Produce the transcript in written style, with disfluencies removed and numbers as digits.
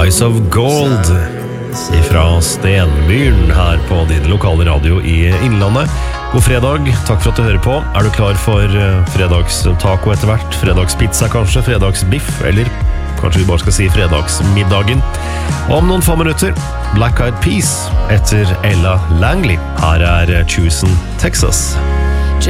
Eyes of Gold fra Stenmyren her på din lokale radio i Innlandet. God fredag, takk for at du hører på. Du klar for fredagstaco etter hvert? Fredagspizza kanskje, fredagsbiff, eller kanskje vi bare skal si fredagsmiddagen? Om noen få minutter, Black Eyed Peas etter Ella Langley. Her Choosing Texas.